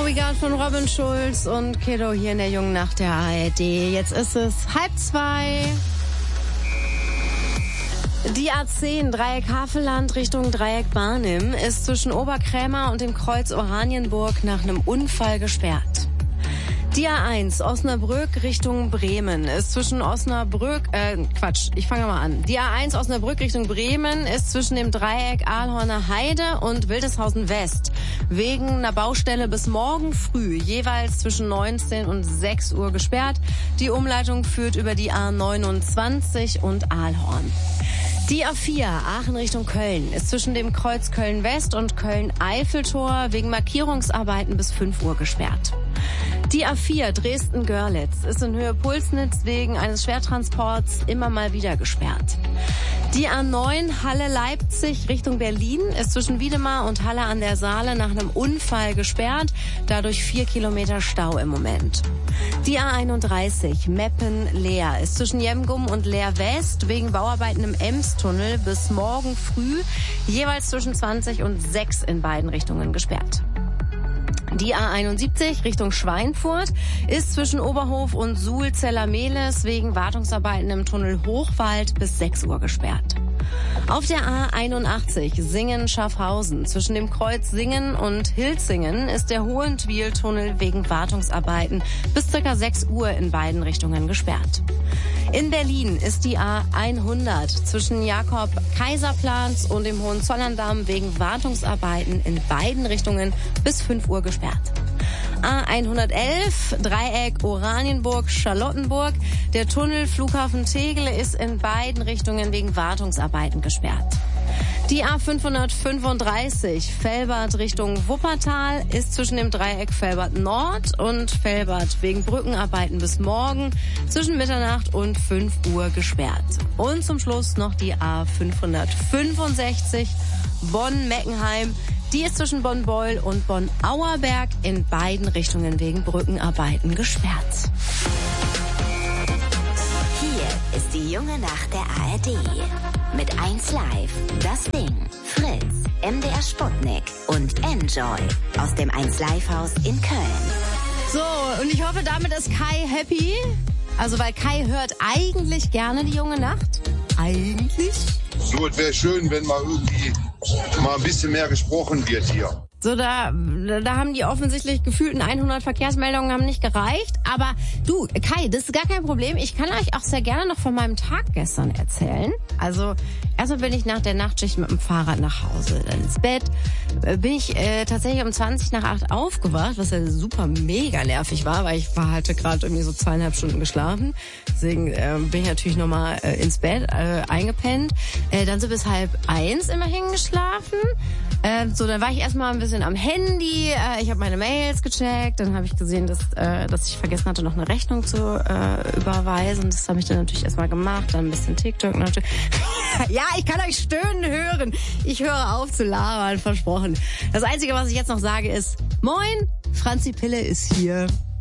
We Got von Robin Schulz und Kiddo hier in der Jungen Nacht der ARD. Jetzt ist es 1:30. Die A10 Dreieck Havelland Richtung Dreieck Barnim ist zwischen Oberkrämer und dem Kreuz Oranienburg nach einem Unfall gesperrt. Die A1 Osnabrück Richtung Bremen ist zwischen Die A1 Osnabrück Richtung Bremen ist zwischen dem Dreieck Ahlhorner Heide und Wildeshausen West wegen einer Baustelle bis morgen früh jeweils zwischen 19 und 6 Uhr gesperrt. Die Umleitung führt über die A29 und Ahlhorn. Die A4 Aachen Richtung Köln ist zwischen dem Kreuz Köln-West und Köln-Eiffeltor wegen Markierungsarbeiten bis 5 Uhr gesperrt. Die A4 Dresden-Görlitz ist in Höhe Pulsnitz wegen eines Schwertransports immer mal wieder gesperrt. Die A9 Halle-Leipzig Richtung Berlin ist zwischen Wiedemar und Halle an der Saale nach einem Unfall gesperrt, dadurch 4 Kilometer Stau im Moment. Die A31 Meppen-Leer ist zwischen Jemgum und Leer West wegen Bauarbeiten im Emstunnel bis morgen früh jeweils zwischen 20 und 6 in beiden Richtungen gesperrt. Die A71 Richtung Schweinfurt ist zwischen Oberhof und Suhl-Zellermehles wegen Wartungsarbeiten im Tunnel Hochwald bis 6 Uhr gesperrt. Auf der A81 Singen-Schaffhausen zwischen dem Kreuz Singen und Hilzingen ist der Hohentwiel-Tunnel wegen Wartungsarbeiten bis ca. 6 Uhr in beiden Richtungen gesperrt. In Berlin ist die A100 zwischen Jakob-Kaiserplatz und dem Hohenzollerndamm wegen Wartungsarbeiten in beiden Richtungen bis 5 Uhr gesperrt. A111 Dreieck Oranienburg-Charlottenburg. Der Tunnel Flughafen Tegel ist in beiden Richtungen wegen Wartungsarbeiten gesperrt. Die A535 Velbert Richtung Wuppertal ist zwischen dem Dreieck Velbert Nord und Velbert wegen Brückenarbeiten bis morgen zwischen Mitternacht und 5 Uhr gesperrt. Und zum Schluss noch die A565 Bonn-Meckenheim. Die ist zwischen Bonn-Beul und Bonn-Auerberg in beiden Richtungen wegen Brückenarbeiten gesperrt. Hier ist die Junge Nacht der ARD. Mit 1 Live, Das Ding, Fritz, MDR Sputnik und Enjoy aus dem 1 Live Haus in Köln. So, und ich hoffe, damit ist Kai happy. Also, weil Kai hört eigentlich gerne die Junge Nacht. Eigentlich. So, es wäre schön, wenn mal irgendwie mal ein bisschen mehr gesprochen wird hier. So, da haben die offensichtlich gefühlten 100 Verkehrsmeldungen haben nicht gereicht. Aber du, Kai, das ist gar kein Problem. Ich kann euch auch sehr gerne noch von meinem Tag gestern erzählen. Also, erstmal bin ich nach der Nachtschicht mit dem Fahrrad nach Hause. Dann ins Bett. Bin ich tatsächlich um 20:20 aufgewacht, was ja super mega nervig war, weil ich hatte gerade irgendwie so 2,5 Stunden geschlafen. Deswegen bin ich natürlich nochmal ins Bett eingepennt. Dann so bis 1:30 immerhin geschlafen. So, dann war ich erstmal ein bisschen am Handy. Ich habe meine Mails gecheckt. Dann habe ich gesehen, dass ich vergessen hatte, noch eine Rechnung zu überweisen. Das habe ich dann natürlich erstmal gemacht. Dann ein bisschen TikTok natürlich. Ja, ich kann euch stöhnen hören. Ich höre auf zu labern, versprochen. Das Einzige, was ich jetzt noch sage, ist: Moin, Franzi Pille ist hier.